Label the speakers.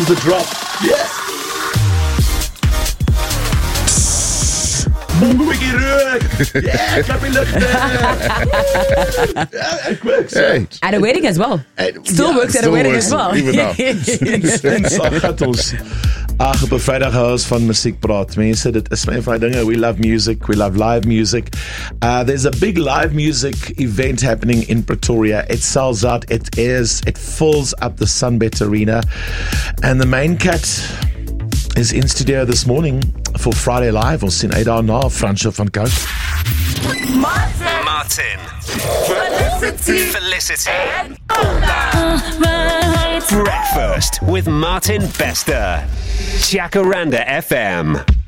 Speaker 1: The drop. Yeah. Biggie Rook. Yeah, clap your lips there. Yeah, it works.
Speaker 2: Hey.
Speaker 3: At a wedding as well. Still works at a wedding as well.
Speaker 2: Even now.
Speaker 1: Gaat ons op 'n Vrydag huis van musiek praat. Mense, dit is my van die dinge. We love music. We love live music. There's a big live music event happening in Pretoria. It sells out. It fills up the Sunbet Arena. And the main cat is in studio this morning for Friday Live. Ons sien uit daarna, Fransjo van Coast.
Speaker 4: Martin. Felicity. Breakfast with Martin Bester. Jacaranda FM.